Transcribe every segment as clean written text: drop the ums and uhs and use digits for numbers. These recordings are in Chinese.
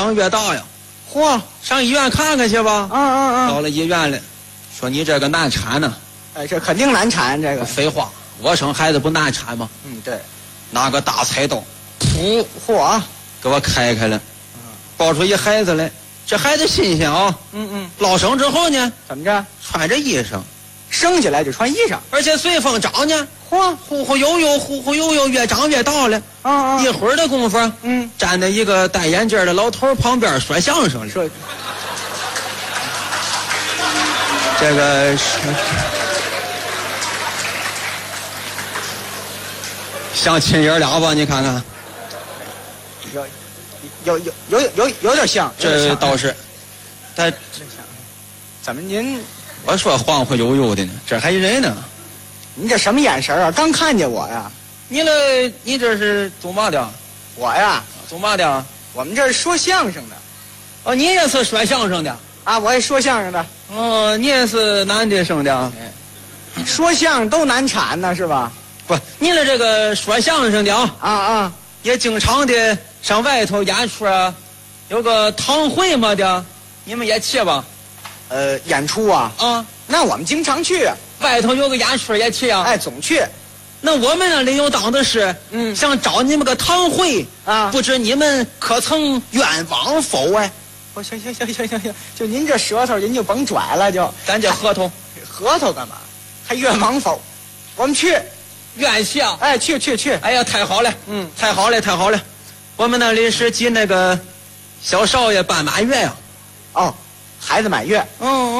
长越大呀。 嚯， 上医院看看去吧。到嗯。 了医院了，说你这个难产呢。 哎，这肯定难产，这个。 废话，我生孩子不难产吗？ 对。 拿个大菜刀，噗， 嚯， 给我开了，抱出一孩子来。这孩子新鲜啊。落生之后呢， 怎么着？ 穿着衣裳， 生下来就穿衣裳， 而且随风长呢。 嚯， 忽忽悠悠，忽忽悠悠，越长越大了。一会儿的功夫，站在一个戴眼镜的老头旁边说相声了。 说这个像亲爷俩吧？你看看， 有点像， 这倒是。但怎么您？ 我说晃晃悠悠的呢，这还人呢。 您这什么眼神啊？刚看见我呀？ 你这是做嘛的？ 我呀， 做嘛的？ 我们这是说相声的。 哦，你也是说相声的啊？我也说相声的。 哦，你也是男的生的？ 说相声都难产呢，是吧？ 不，你的这个说相声的也经常的上外头演出啊，有个堂会嘛的，你们也去吧？ 演出啊？那我们经常去。 外头有个演出也去啊？ 哎，总去。 那我们那里有当的是，想找你们个堂会啊， 不知你们可曾愿往否？哎， 行，就您这舌头，您就甭拽了，就咱这合同干嘛？还愿往否？我们去， 愿去啊！ 哎，去。 哎呀，太好了，太好了！我们那里是给那个小少爷办满月呀。 哦，孩子满月。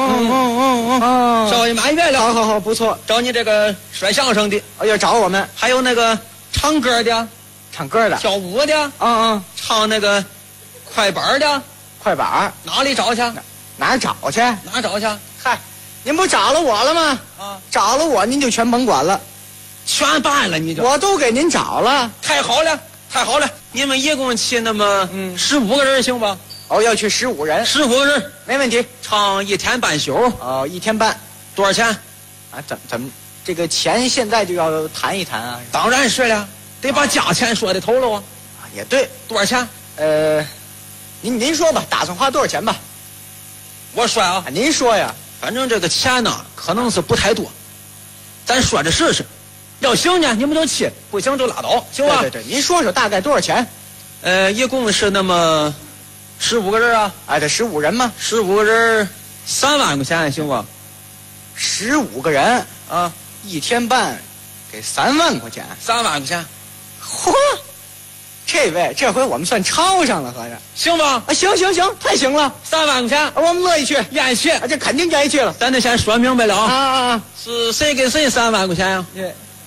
少爷满月了。 好，不错。 找你这个说相声的， 要找我们， 还有那个唱歌的，跳舞的，唱那个快板的， 快板哪里找去？ 哪儿找去？嗨，您不找了我了吗？找了我您就全甭管了， 全办了你就。 我都给您找了。 太好了！你们一共去那么15个人行吧？ 要去15人 ，15个人没问题。 唱1天半宿。 1天半。 多少钱？ 啊，怎么这个钱现在就要谈一谈啊？ 当然是了，得把价钱说的头了啊。 也对。 多少钱？ 您说吧，打算花多少钱吧？ 我说啊， 您说呀。 反正这个钱呢，可能是不太多，咱说着试试。要行呢，你们就去；不行就拉倒，行吧？ 对，您说说大概多少钱？ 一共是那么15个人啊。 哎，这15人吗 ？15个人3万块钱，行吧 ？15个人啊 ，1天半，给3万块钱。 3万块钱， 嚯！这位，这回我们算超上了，合着行吧？ 行，太行了 ，3万块钱， 我们乐意去， 愿意去， 这肯定愿意去了。 咱得先说明白了啊！ 是谁给谁3万块钱呀？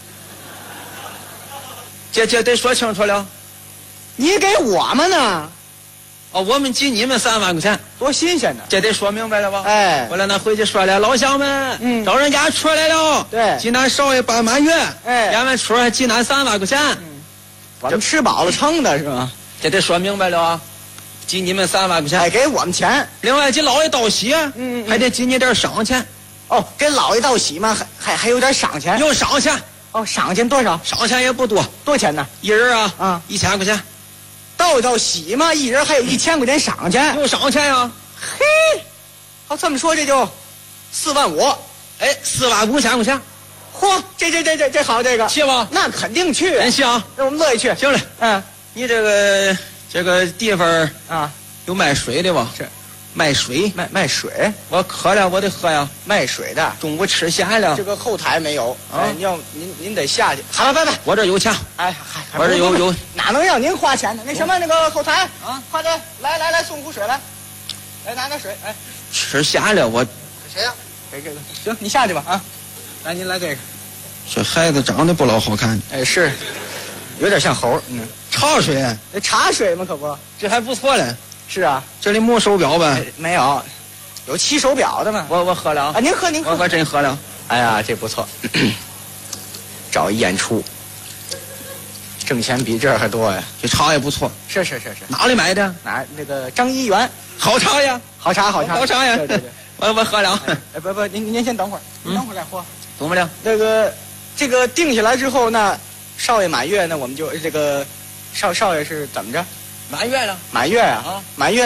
这得说清楚了。 你给我们呢？ 我们给你们3万块钱， 多新鲜呢！ 这得说明白了吧？ 哎， 我来那回去说了，老乡们，找人家出来了。 对， 济南少爷办满月，演完出还济南3万块钱。 我们吃饱了撑的是吧？ 这得说明白了啊！给你们3万块钱， 哎，给我们钱。 另外给老爷道喜，还得给你点赏钱。 给老爷道喜嘛，还有点赏钱。 有赏钱。 赏钱多少？ 赏钱也不多， 多钱呢？ 一人1000块钱。 道喜嘛，一人还有1000块钱赏钱。 有赏钱呀？ 嘿，好，这么说这就4万5。 哎，45000块钱。 嚯，这好，这个去吧？ 那肯定去。 真行， 那我们乐意去。 行了，你这个地方有卖水的吧？ 是， 卖水， 卖水。我渴了，我得喝呀。 卖水的， 中午吃咸了。 这个后台没有要您得下去。好了，拜， 我这有钱。我这有， 哪能让您花钱呢？那什么，那个后台快点，来，送壶水来拿点水。 吃咸了，我谁呀？给这个，行，你下去吧啊。来，您来这个。 这孩子长得不老好看。 是，有点像猴。 茶水。 茶水吗？可不， 这还不错嘞。 是啊， 这里没手表呗？ 没有，有漆手表的吗？ 我喝了啊。您喝。 我真喝了。 哎呀，这不错。找一演出，挣钱比这儿还多呀。 这茶也不错。 是。 哪里买的？ 那个张一元。 好茶呀。 好茶呀。对。 我喝了。 不，您先等会儿，您等会儿再喝。 懂不了？ 这个定下来之后，那少爷满月，那我们就这个少爷是怎么着？ 满月了。 满月啊，满月。